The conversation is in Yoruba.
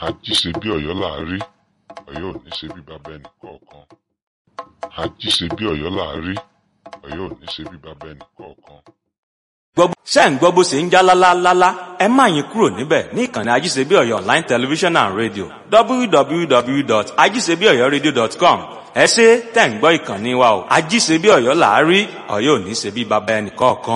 Ají ṣe bí Ọ̀yọ́ là á rí, Ọ̀yọ́ ò ní ṣe bí baba ẹnìkọ̀ọ̀kan. Ají ṣe bí Ọ̀yọ́ là á rí, Ọ̀yọ́ ò ní ṣe bí baba ẹnìkọ̀ọ̀kan. ṣé ń gbọ́ bó ṣe ń já lálálálá, ẹ má yín kúrò níbẹ̀ ní ìkànnì ajíṣebíọ̀yọ́ online television and radio www.ajíṣebíọ̀yọ́radio.com. ẹ ṣé tẹ̀ ń gbọ́ ìkànnì wa o, ajíṣebíọ̀yọ́ là á rí, Ọ̀yọ́ ò ní ṣe bí baba ẹnìkọ̀ọ̀kan.